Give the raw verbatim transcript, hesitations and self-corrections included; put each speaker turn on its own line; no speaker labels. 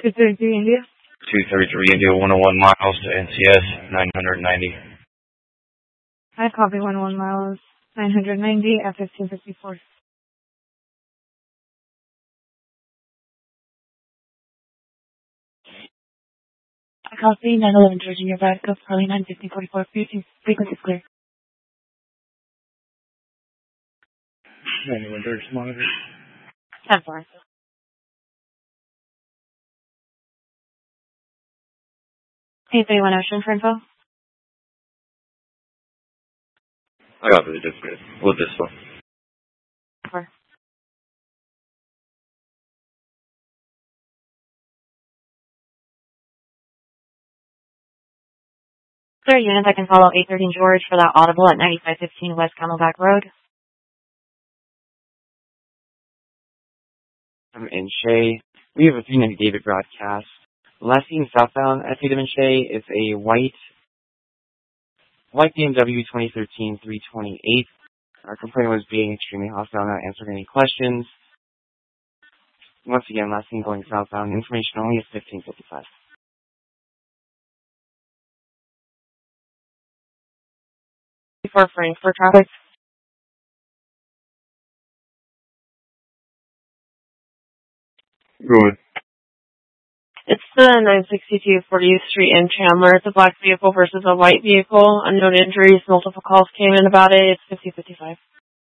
two thirty-three India.
two thirty-three India, one oh one miles to N C S, nine hundred ninety.
I copy one oh one miles, nine hundred ninety at fifteen fifty-four. I copy nine eleven Virginia Bradco, Charlie nine fifty forty-four, frequency is clear.
nine eleven Virginia monitor.
ten four. eight thirty-one Ocean for info.
I got the difference with this one.
four. Third unit, I can follow eight thirteen George for that audible at ninety-five fifteen West Camelback Road.
I'm in Shea. We have a three ninety David broadcast. Last seen southbound at Tatum and Shea is a white, white B M W twenty thirteen three twenty-eight. Our complaint was being extremely hostile, not answering any questions. Once again, last seen going southbound. Information only is fifteen fifty-five.
For Frankfurt traffic.
Good.
It's the nine sixty-two fortieth Street in Chandler. It's a black vehicle versus a white vehicle. Unknown injuries. Multiple calls came in about it. It's fifty fifty-five.